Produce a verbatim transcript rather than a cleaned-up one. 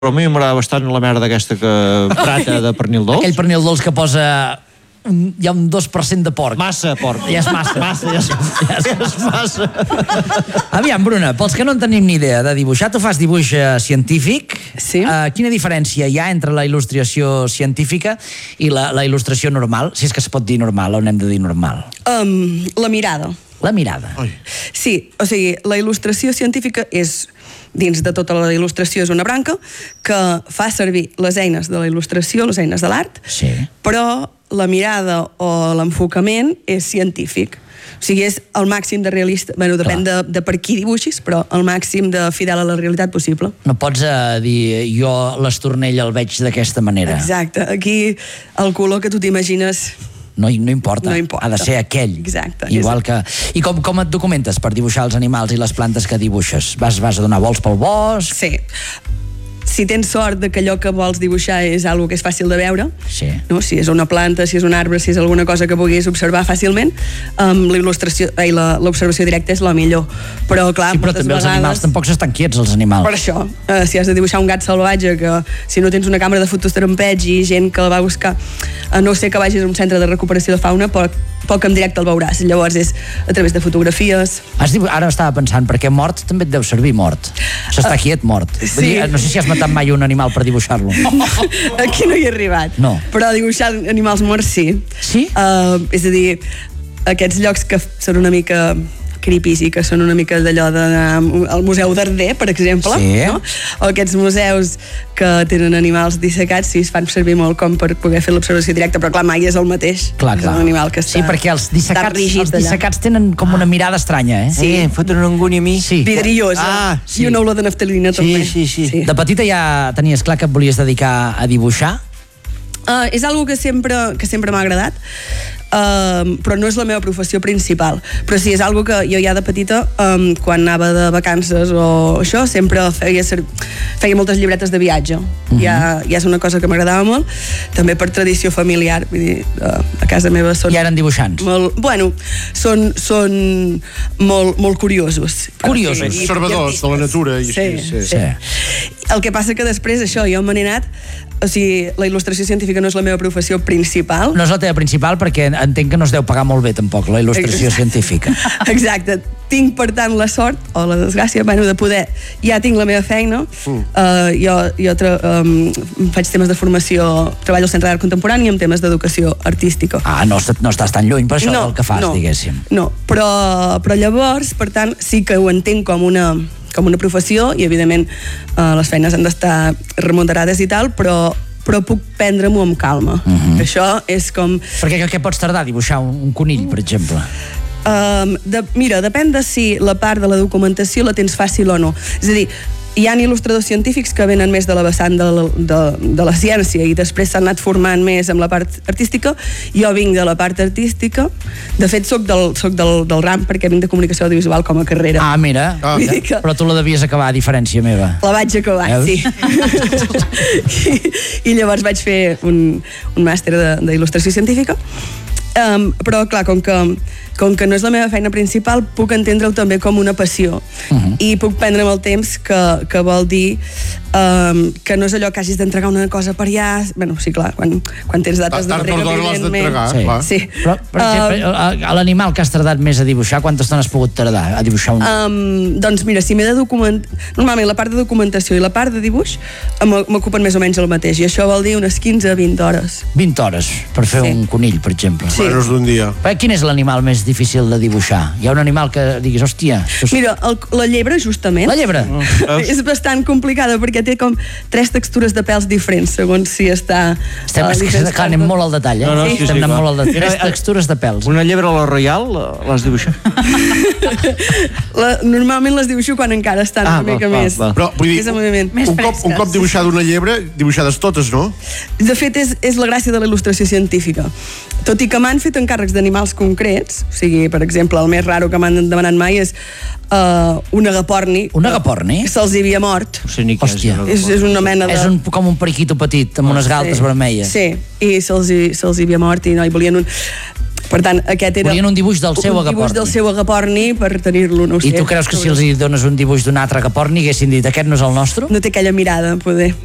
Però a mi m'agrada bastant la merda aquesta que trata de pernil dolç. Aquell pernil dolç que posa... Un, hi ha un dos per cent de porc. Massa porc. Ja és massa. Massa, ja és, ja és, ja és massa. Aviam, Bruna, pels que no en tenim ni idea de dibuixar, tu fas dibuix uh, científic. Sí. Uh, quina diferència hi ha entre la il·lustració científica i la, la il·lustració normal? Si és que es pot dir normal, on hem de dir normal? Um, la mirada. La mirada. Ai. Sí, o sigui, la il·lustració científica és, dins de tota la il·lustració, és una branca que fa servir les eines de la il·lustració, les eines de l'art, Sí. però la mirada o l'enfocament és científic. O sigui, és el màxim de realista... Bueno, depèn de, de per qui dibuixis, però el màxim de fidel a la realitat possible. No pots uh, dir, jo l'estornell el veig d'aquesta manera. Exacte. Aquí el color que tu t'imagines... No, no importa. No importa. Ha de ser aquell. Exacte. Igual que... I com, com et documentes per dibuixar els animals i les plantes que dibuixes? Vas, vas a donar vols pel bosc? Sí. Si tens sort de que allò que vols dibuixar és algo que és fàcil de veure, Sí. no? Si és una planta, si és un arbre, si és alguna cosa que puguis observar fàcilment, um, la il·lustració, ai, la, l'observació directa és la millor. Però, clar, Sí, però moltes també els vegades... animals tampoc s'estan quiets, els animals. Per això, uh, si has de dibuixar un gat salvatge, que si no tens una càmera de fotos trompeig i gent que el va buscar, a no ser que vagis a un centre de recuperació de fauna, poc, poc en directe el veuràs. Llavors és a través de fotografies. Has dibu... Ara estava pensant, perquè mort també et deu servir mort. S'està Uh, quiet mort. sí. Vull dir, no sé si has matat mai un animal per dibuixar-lo. Aquí no hi he arribat. No. Però dibuixar animals morts sí. Sí? Uh, és a dir, aquests llocs que són una mica creepy i que són una mica d'allò d'anar al Museu d'Arder, per exemple, Sí. no? O aquests museus que tenen animals dissecats, sí, es fan servir molt com per poder fer l'observació directa, però clar, mai és el mateix. Clar, és clar. un animal que està, Sí, perquè els està dissecats, rígid els allà. dissecats tenen com una mirada estranya, eh? Sí. Eh, foten una angúnia a mi. Sí. Vidriosa. Ah, sí. I una olor de naftalina, Sí, també. sí, sí. De petita ja tenies clar que et volies dedicar a dibuixar? Uh, és algo que sempre, que sempre m'ha agradat, uh, però no és la meva professió principal. Però sí, és algo que jo ja de petita, um, quan anava de vacances o això, sempre feia, ser, feia moltes llibretes de viatge. Uh-huh. ja, ja és una cosa que m'agradava molt, també per tradició familiar, vull dir, uh, a casa meva són... Ja eren dibuixants. Molt, bueno, són, són molt, molt curiosos. Curiosos. I- i Observadors de la natura i sí, així, sí, sí. sí. El que passa que després, això, jo me n'he anat... O sigui, la il·lustració científica no és la meva professió principal. No és la teva principal perquè entenc que no es deu pagar molt bé tampoc la il·lustració Exacte. científica. Exacte. Tinc, per tant, la sort o la desgràcia, bueno, de poder... Ja tinc la meva feina. Mm. Uh, jo jo tra um, faig temes de formació, treballo al Centre d'Art Contemporani amb temes d'educació artística. Ah, no, est- no estàs tan lluny per això del que fas, no, diguéssim. No, però, però llavors, per tant, sí que ho entenc com una com una professió i, evidentment, eh, les feines han d'estar remunerades i tal, però, però puc prendre-m'ho amb calma. Mhm. Això és com... Perquè què pots tardar a dibuixar un, un conill, per exemple? Um, de, mira, depèn de si la part de la documentació la tens fàcil o no. És a dir, hi ha il·lustradors científics que venen més de la vessant de la, de, de la ciència i després s'han anat formant més amb la part artística. Jo vinc de la part artística. De fet, soc del, soc del, del RAM perquè vinc de comunicació audiovisual com a carrera. Ah, mira, Ah. Vull dir que però tu la devies acabar, a diferència meva. la vaig acabar, Veus? sí. I, I llavors vaig fer un, un màster de- d'il·lustració científica. Um, però, clar, com que, com que no és la meva feina principal, puc entendre-ho també com una passió. Mhm. I puc prendre'm el temps que, que vol dir um, que no és allò que hagis d'entregar una cosa per allà. Bueno, sí, clar, quan, quan tens dates Tard o d'entrega, d'hora l'has d'entregar, Sí. clar. Sí. Però, per exemple, Um, a, a l'animal que has tardat més a dibuixar, quanta estona has pogut tardar a dibuixar un... Um, doncs mira, si m'he de documentar... Normalment la part de documentació i la part de dibuix em- m'ocupen més o menys el mateix, i això vol dir unes quinze a vint hores. vint hores per fer Sí. un conill, per exemple. Sí. Menys d'un dia. Però quin és l'animal més difícil de dibuixar? Hi ha un animal que diguis, hòstia... això és- Mira, el, la llebre, justament, La llebre? és bastant complicada perquè té com tres textures de pels diferents, segons si està... Estem, a és que diferents clar, anem parts de- molt al detall, eh? No, no, sí, Estem sí, anant clar. molt al detall. Mira, Tres eh, textures de pèls. Una llebre a la Royal l'has dibuixat? La, normalment les dibuixo quan encara estan Ah, una mica val, val, més... val. Però, vull dir, més en moviment. un cop, un cop dibuixada una llebre, dibuixades totes, no? De fet, és, és la gràcia de la il·lustració científica. Tot i que m'han fet encàrrecs d'animals concrets, o sigui, per exemple, el més raro que m'han demanat mai és uh, un agaporni. Un agaporni? Que se'ls hi havia mort. No sé ni què Hòstia. És, és una mena de... És un, com un periquito petit, amb unes galtes sí, vermelles. Sí, i se'ls hi, se'ls hi havia mort i no, i volien un... Per tant, aquest era... Volien un dibuix del seu Un dibuix agaporni. del seu agaporni per tenir-lo, no ho sé. I tu creus que si els hi dones un dibuix d'un altre agaporni haguessin dit aquest no és el nostre? No té aquella mirada, poder.